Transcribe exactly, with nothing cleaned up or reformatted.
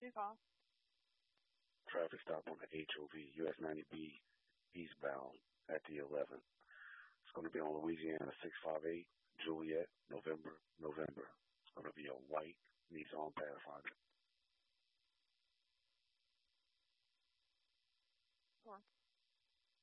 call. Traffic stop on the H O V, U S ninety B eastbound at the eleven. It's going to be on Louisiana six five eight, Juliet, November, November. It's going to be a white Nissan Pathfinder.